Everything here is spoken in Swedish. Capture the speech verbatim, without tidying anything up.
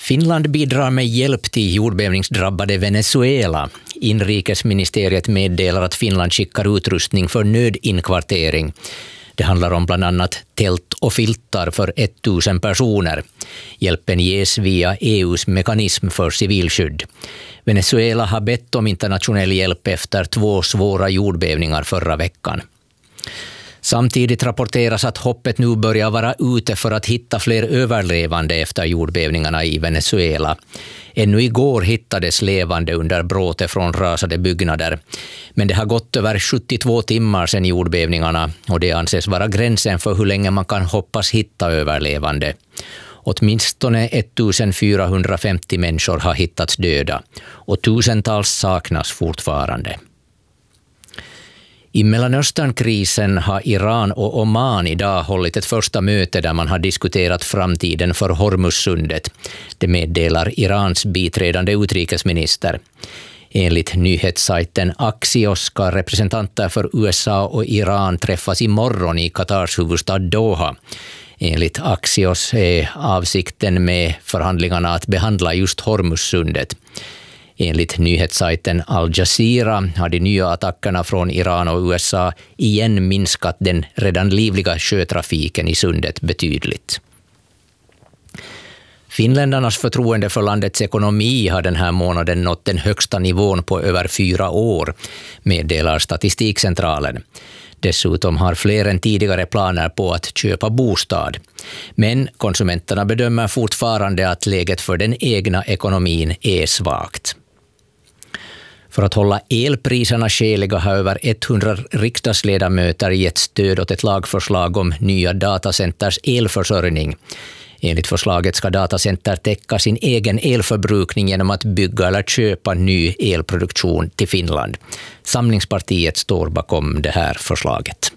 Finland bidrar med hjälp till jordbävningsdrabbade Venezuela. Inrikesministeriet meddelar att Finland skickar utrustning för nödinkvartering. Det handlar om bland annat tält och filtar för tusen personer. Hjälpen ges via E U:s mekanism för civilskydd. Venezuela har bett om internationell hjälp efter två svåra jordbävningar förra veckan. Samtidigt rapporteras att hoppet nu börjar vara ute för att hitta fler överlevande efter jordbävningarna i Venezuela. Ännu igår hittades levande under bråte från rasade byggnader. Men det har gått över sjuttiotvå timmar sedan jordbävningarna och det anses vara gränsen för hur länge man kan hoppas hitta överlevande. Åtminstone fjortonhundrafemtio människor har hittats döda och tusentals saknas fortfarande. I Mellanösternkrisen har Iran och Oman idag hållit ett första möte där man har diskuterat framtiden för Hormuzsundet. Det meddelar Irans biträdande utrikesminister. Enligt nyhetssajten Axios ska representanter för U S A och Iran träffas imorgon i Katars huvudstad Doha. Enligt Axios är avsikten med förhandlingarna att behandla just Hormuzsundet. Enligt nyhetssajten Al Jazeera har de nya attackerna från Iran och U S A igen minskat den redan livliga sjötrafiken i sundet betydligt. Finländarnas förtroende för landets ekonomi har den här månaden nått den högsta nivån på över fyra år, meddelar Statistikcentralen. Dessutom har fler än tidigare planer på att köpa bostad. Men konsumenterna bedömer fortfarande att läget för den egna ekonomin är svagt. För att hålla elpriserna skäliga har över hundra riksdagsledamöter gett stöd åt ett lagförslag om nya datacenters elförsörjning. Enligt förslaget ska datacenter täcka sin egen elförbrukning genom att bygga eller köpa ny elproduktion till Finland. Samlingspartiet står bakom det här förslaget.